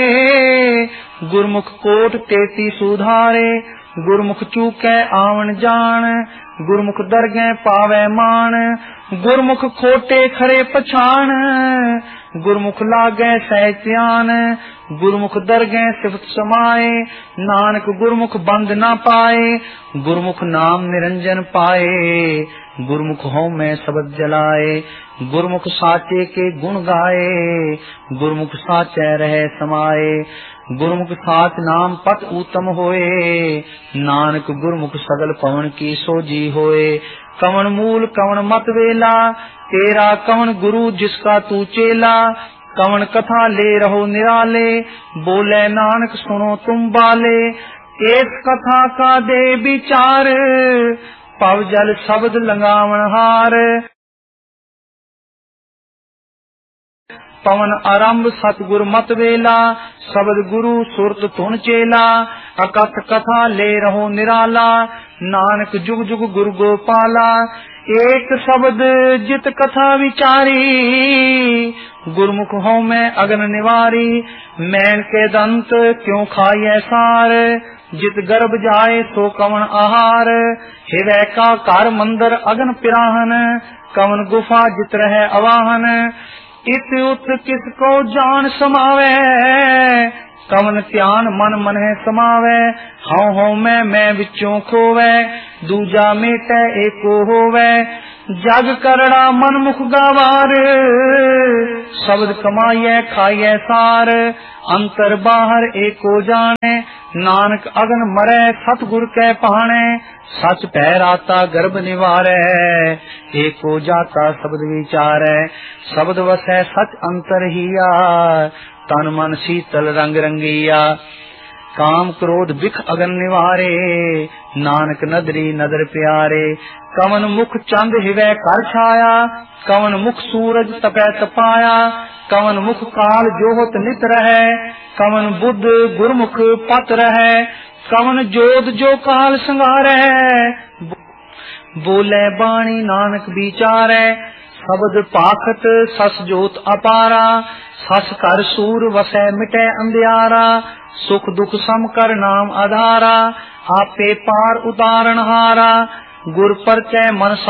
गुरमुख coat तेती सुधारे, गुरमुख चूकै आवन जान, गुरमुख दरगै पावै मान, गुरमुख खोटे खरे पछाण, गुरमुख लागै सहज ध्यान, गुरमुख दरगै सिफत समाए, नानक गुरमुख बंद ना पाए, गुरमुख नाम निरंजन पाए, गुरमुख हों में शब्द जलाए, गुरमुख साचे के गुण गाए, गुरमुख साचे रहे समाए, गुरमुख साच नाम पत उत्तम होए, नानक गुरमुख सगल पवन की सोजी होए। कवन मूल कवन मत वेला, तेरा कवन गुरु जिसका तू चेला, कवन कथा ले रहो निराले, बोले नानक सुनो तुम बाले, एक कथा का दे विचार, पव जल शब्द लंगावन हार, पवन आरंभ सतगुर मत वेला, शब्द गुरु सुरत तुन चेला, अकथ कथा ले रहो निराला, नानक जुग जुग गुरु गोपाला, एक शब्द जित कथा विचारी, गुरमुख हो मैं अगन निवारी, मैन के दंत क्यों खाए सार, जित गर्भ जाए सो कवन आहार, हिवै का कार मंदर अगन पिराहन, कवन गुफा जित रहे अवाहन, इत उत किसको जान समावे, कवन ध्यान मन मन है समावे, हौ मैं विचों खोवे, दूजा मेटे एको होवे, जग करड़ा मन मुख गवार, शब्द कमाइए खाइए सार, अंतर बाहर एको जाने, नानक अगन मरे सतगुर कै पाने, सच पैराता गर्भ निवारै, एको जाता शब्द विचारै, शब्द वसै सच अंतर हिया, तन मन शीतल रंग रंगिया, काम क्रोध बिख अगन निवारे, नानक नदरी नदर प्यारे, कवन मुख चंद हिवै कर छाया, कवन मुख सूरज तपै तपाया, कवन मुख काल जोहत नित रहे, कवन बुद्ध गुरमुख पत रहे, कवन जोत जो काल संगारै, बोले बाणी नानक विचारै, शब्द पाखत सस जोत अपारा, सस कर सूर वसै मिटै अंधियारा, सुख दुख सम कर नाम आधारा, आपे पार उतारण हारा, गुर परचै मन